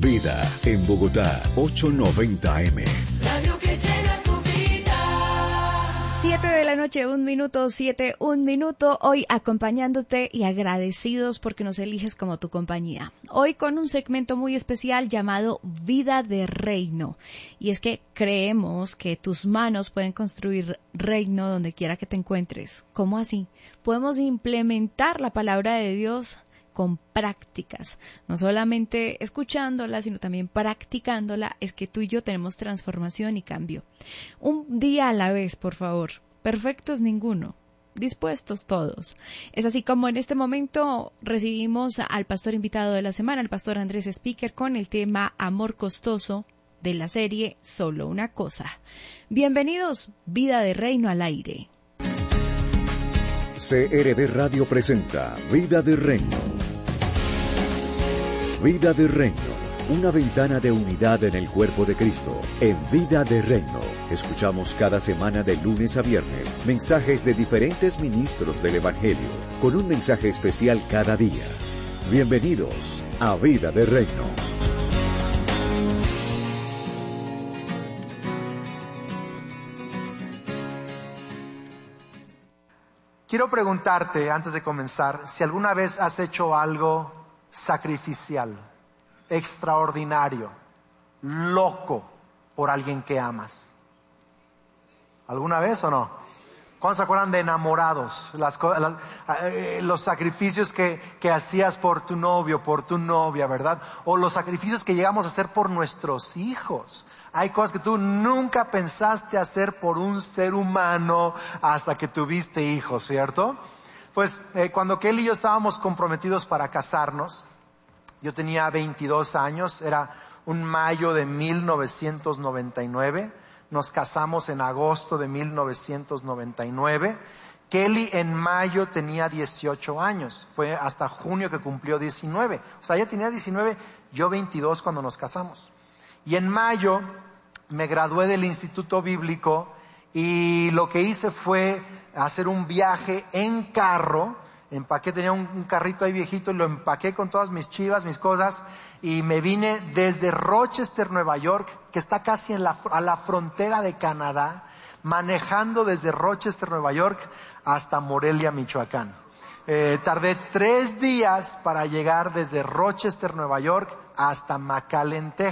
Vida en Bogotá, 890 AM. Radio que llena tu vida. 7 de la noche, 1 minuto, 7, 1 minuto. Hoy acompañándote y agradecidos porque nos eliges como tu compañía. Hoy con un segmento muy especial llamado Vida de Reino. Y es que creemos que tus manos pueden construir reino donde quiera que te encuentres. ¿Cómo así? Podemos implementar la palabra de Dios con prácticas, no solamente escuchándola, sino también practicándola. Es que tú y yo tenemos transformación y cambio. Un día a la vez, por favor. Perfectos ninguno. Dispuestos todos. Es así como en este momento recibimos al pastor invitado de la semana, el pastor Andrés Speaker, con el tema Amor Costoso de la serie Solo una Cosa. Bienvenidos, Vida de Reino al aire. CRB Radio presenta Vida de Reino. Vida de Reino, una ventana de unidad en el cuerpo de Cristo. En Vida de Reino, escuchamos cada semana de lunes a viernes mensajes de diferentes ministros del Evangelio, con un mensaje especial cada día. Bienvenidos a Vida de Reino. Quiero preguntarte, antes de comenzar, si alguna vez has hecho algo sacrificial, extraordinario, loco por alguien que amas. ¿Alguna vez o no? ¿Cuándo se acuerdan de enamorados? Los sacrificios que hacías por tu novio, por tu novia, ¿verdad? O los sacrificios que llegamos a hacer por nuestros hijos. Hay cosas que tú nunca pensaste hacer por un ser humano hasta que tuviste hijos, ¿cierto? Pues cuando Kelly y yo estábamos comprometidos para casarnos, yo tenía 22 años, era un mayo de 1999, nos casamos en agosto de 1999, Kelly en mayo tenía 18 años, fue hasta junio que cumplió 19, o sea, ella tenía 19, yo 22 cuando nos casamos. Y en mayo me gradué del Instituto Bíblico y lo que hice fue hacer un viaje en carro. Tenía un carrito ahí viejito y lo empaqué con todas mis chivas, mis cosas, y me vine desde Rochester, Nueva York, que está casi a la frontera de Canadá, manejando desde Rochester, Nueva York, hasta Morelia, Michoacán. Tardé 3 días para llegar desde Rochester, Nueva York, hasta McAllen, Texas.